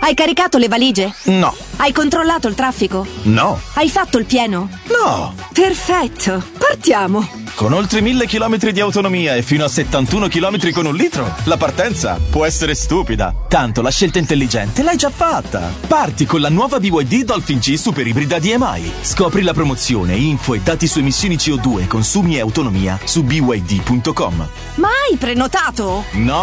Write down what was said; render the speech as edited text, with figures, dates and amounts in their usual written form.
Hai caricato le valigie? No. Hai controllato il traffico? No. Hai fatto il pieno? No. Perfetto, partiamo! Con oltre 1000 km di autonomia e fino a 71 km con 1 litro, la partenza può essere stupida. Tanto la scelta intelligente l'hai già fatta. Parti con la nuova BYD Dolphin G Super Ibrida DMI. Scopri la promozione, info e dati su emissioni CO2, consumi e autonomia su byd.com. Ma hai prenotato? No.